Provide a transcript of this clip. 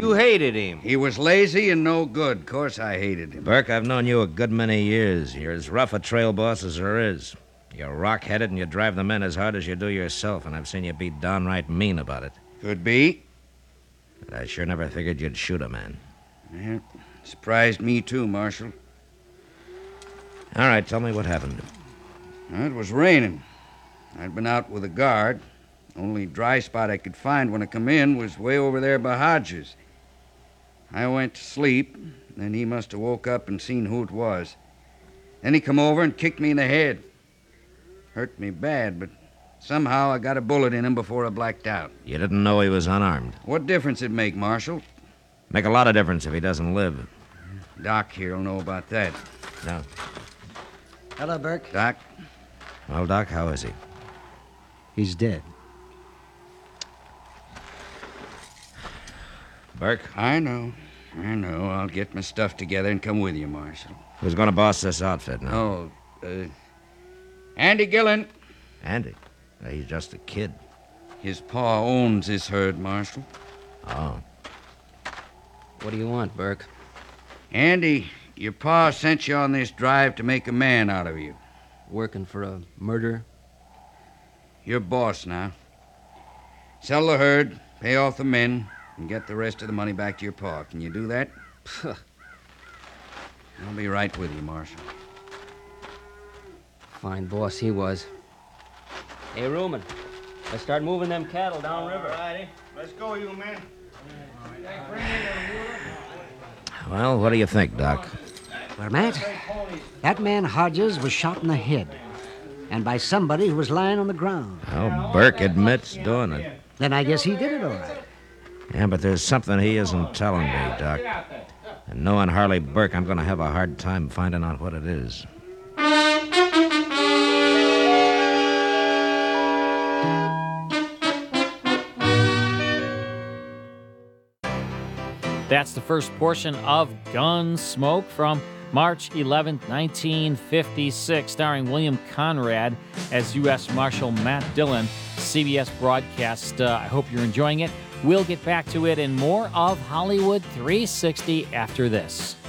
You hated him. He was lazy and no good. Of course I hated him. Burke, I've known you a good many years. You're as rough a trail boss as there is. You're rock-headed and you drive the men as hard as you do yourself, and I've seen you be downright mean about it. Could be. But I sure never figured you'd shoot a man. Yeah, surprised me too, Marshal. All right, tell me what happened. It was raining. I'd been out with a guard. Only dry spot I could find when I come in was way over there by Hodges. I went to sleep, then he must have woke up and seen who it was. Then he come over and kicked me in the head. Hurt me bad, but somehow I got a bullet in him before I blacked out. You didn't know he was unarmed. What difference it make, Marshal? Make a lot of difference if he doesn't live. Doc here'll know about that. No. Hello, Burke. Doc? Well, Doc, how is he? He's dead. Burke? I know. I'll get my stuff together and come with you, Marshal. Who's going to boss this outfit now? Andy Gillen. Andy. He's just a kid. His pa owns this herd, Marshal. Oh. What do you want, Burke? Andy, your pa sent you on this drive to make a man out of you. Working for a murderer? You're boss now. Sell the herd, pay off the men, and get the rest of the money back to your pa. Can you do that? I'll be right with you, Marshal. Fine boss he was. Hey, Ruman, let's start moving them cattle downriver. All righty. Let's go, you men. Well, what do you think, Doc? Well, Matt, that man Hodges was shot in the head. And by somebody who was lying on the ground. Well, Burke admits doing it. Then I guess he did it all right. Yeah, but there's something he isn't telling me, Doc. And knowing Harley Burke, I'm going to have a hard time finding out what it is. That's the first portion of Gunsmoke from March 11, 1956, starring William Conrad as U.S. Marshal Matt Dillon, CBS broadcast. I hope you're enjoying it. We'll get back to it and more of Hollywood 360 after this.